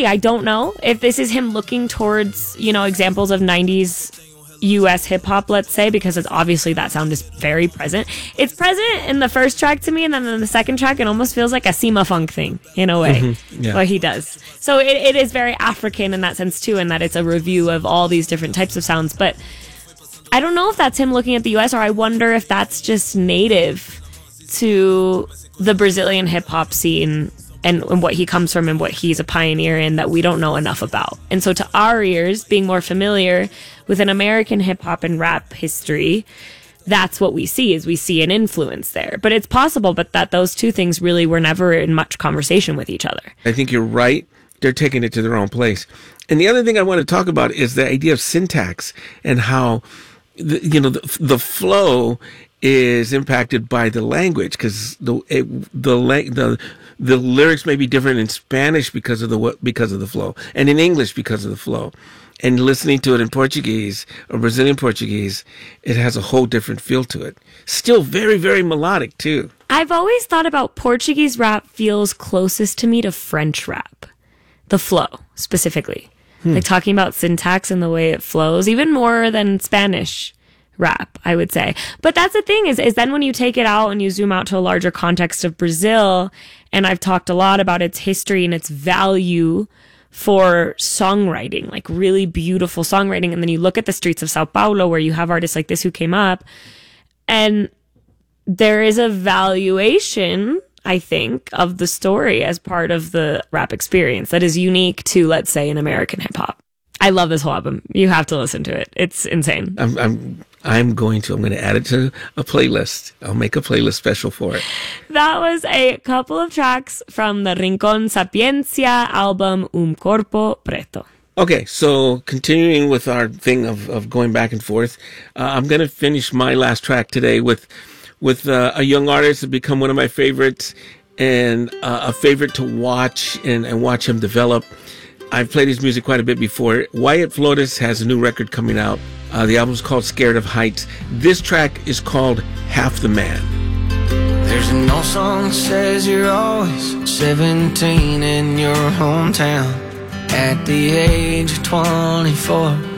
really, I don't know if this is him looking towards, examples of 90s US hip hop, let's say, because it's obviously that sound is very present. It's present in the first track to me, and then in the second track, it almost feels like a Sima Funk thing in a way, what he does. So it is very African in that sense too, in that it's a review of all these different types of sounds. But I don't know if that's him looking at the US, or I wonder if that's just native to the Brazilian hip hop scene and what he comes from and what he's a pioneer in that we don't know enough about. And so to our ears, being more familiar with an American hip hop and rap history, that's what we see, is we see an influence there. But it's possible, but that those two things really were never in much conversation with each other. I think you're right. They're taking it to their own place. And the other thing I want to talk about is the idea of syntax and how, the flow is impacted by the language, because the lyrics may be different in Spanish because of the flow, and in English because of the flow. And listening to it in Portuguese or Brazilian Portuguese, it has a whole different feel to it. Still very, very melodic too. I've always thought about Portuguese rap feels closest to me to French rap. The flow, specifically. Like talking about syntax and the way it flows, even more than Spanish rap, I would say. But that's the thing is then when you take it out and you zoom out to a larger context of Brazil, and I've talked a lot about its history and its value for songwriting, like really beautiful songwriting. And then you look at the streets of Sao Paulo where you have artists like this who came up, and there is a valuation, I think, of the story as part of the rap experience that is unique to, let's say, an American hip hop. I love this whole album. You have to listen to it. It's insane. I'm going to add it to a playlist. I'll make a playlist special for it. That was a couple of tracks from the Rincón Sapiencia album Corpo Preto. Okay, so continuing with our thing of going back and forth, I'm going to finish my last track today with a young artist that become one of my favorites, and a favorite to watch and watch him develop. I've played his music quite a bit before. Wyatt Flores has a new record coming out. The album's called Scared of Heights. This track is called Half the Man. There's an old song that says you're always 17 in your hometown. At the age of 24,